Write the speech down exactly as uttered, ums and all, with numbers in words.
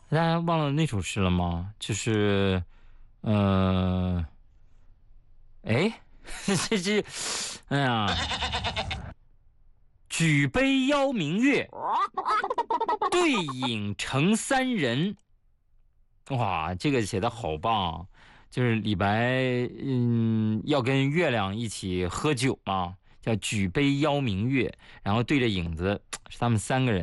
大家忘了那首诗了吗？就是，呃，哎，这这，哎呀，举杯邀明月，对影成三人。哇，这个写的好棒！就是李白，嗯，要跟月亮一起喝酒嘛，叫举杯邀明月，然后对着影子，是他们三个人。